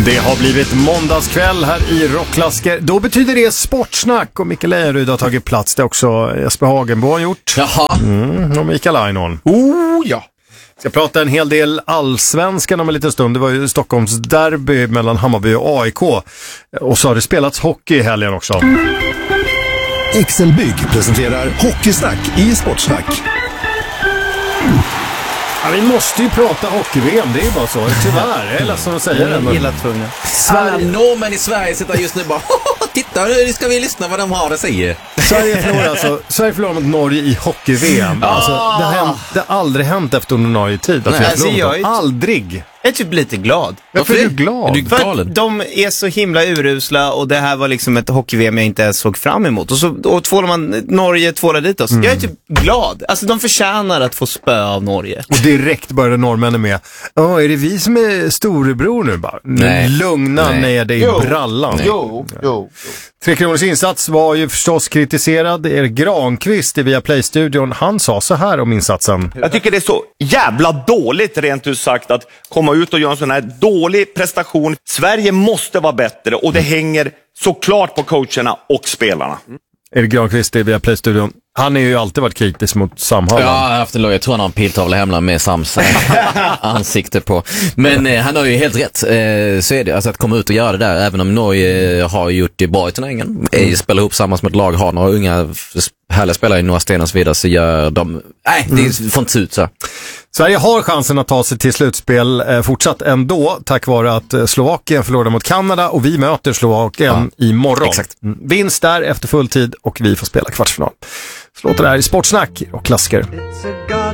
Det har blivit måndagskväll här i Rockklassiker. Då betyder det sportsnack och Mikael Lejeryd har tagit plats. Det har också Jesper Hagenbo har gjort. Jaha. Och Mikael Einon. Ja. Ska prata en hel del allsvenskan om en liten stund. Det var ju Stockholms derby mellan Hammarby och AIK. Och så har det spelats hockey i helgen också. XL-Bygg presenterar Hockeysnack i Sportsnack. Ja, vi måste ju prata hockey-VM, det är ju bara så. Tyvärr, jag är ledsen att säga det. Jag gillar tvungna. Alla norrmän i Sverige sitter just nu bara titta, nu ska vi lyssna vad de har att säga. Sverige förlorar mot Norge i hockey-VM. Alltså, det har aldrig hänt efter ordinarie tid. Aldrig. Jag är typ lite glad. Varför är du glad? Är du För galen? att de är så himla urusla och det här var liksom ett hockey-VM jag inte ens såg fram emot. Och tvålar man Norge tvålar dit oss. Jag är typ glad. Alltså de förtjänar att få spö av Norge. Och direkt började norrmännen med är det vi som är storebror nu? Bara, Nej. Lugna ner dig i brallan. Jo. 3 kronors insats var ju förstås kritiserad. Erik Granqvist i Viaplay-studion, han sa så här om insatsen. Jag tycker det är så jävla dåligt rent ut sagt att komma ut och göra en sån här dålig prestation. Sverige måste vara bättre och det hänger såklart på coacherna och spelarna. Erik Granqvist i Viaplay-studion. Han har ju alltid varit kritisk mot Sam Halland. Ja, jag har haft en lag. Jag tror han har en piltavla hemma med Sams ansikte på. Men han har ju helt rätt. Så är det. Alltså att komma ut och göra det där, även om Norge har gjort det bra i turneringen. Spelar ihop samman som ett lag, har några unga härliga spelare i några stenar och så vidare, så gör de... Nej, det får inte se ut så. Sverige har chansen att ta sig till slutspel fortsatt ändå, tack vare att Slovakien förlorade mot Kanada och vi möter Slovakien imorgon. Exakt. Vinst där efter full tid och vi får spela kvartsfinal. Så låter det här i Sportsnack och klassiker.